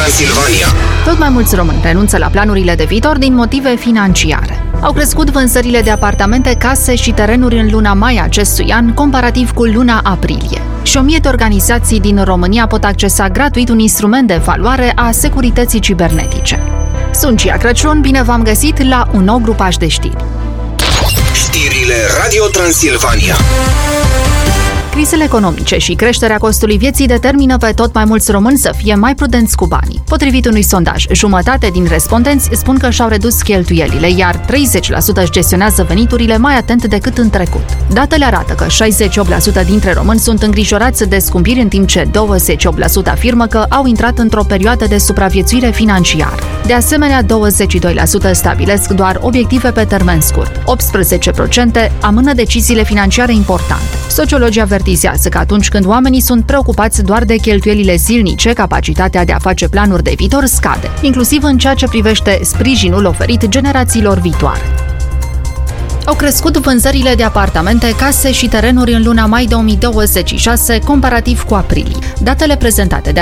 Transilvania. Tot mai mulți români renunță la planurile de viitor din motive financiare. Au crescut vânzările de apartamente, case și terenuri în luna mai acestui an, comparativ cu luna aprilie. Și 1000 de organizații din România pot accesa gratuit un instrument de evaluare a securității cibernetice. Sunt Cia Crăciun, bine v-am găsit la un nou grupaj de știri. Știrile Radio Transilvania. Crizele economice și creșterea costului vieții determină pe tot mai mulți români să fie mai prudenți cu banii. Potrivit unui sondaj, jumătate din respondenți spun că și-au redus cheltuielile, iar 30% își gestionează veniturile mai atent decât în trecut. Datele arată că 68% dintre români sunt îngrijorați de scumpiri, în timp ce 28% afirmă că au intrat într-o perioadă de supraviețuire financiară. De asemenea, 22% stabilesc doar obiective pe termen scurt. 18% amână deciziile financiare importante. Sociologii avertizează că atunci când oamenii sunt preocupați doar de cheltuielile zilnice, capacitatea de a face planuri de viitor scade, inclusiv în ceea ce privește sprijinul oferit generațiilor viitoare. Au crescut vânzările de apartamente, case și terenuri în luna mai 2026, comparativ cu aprilie. Datele prezentate de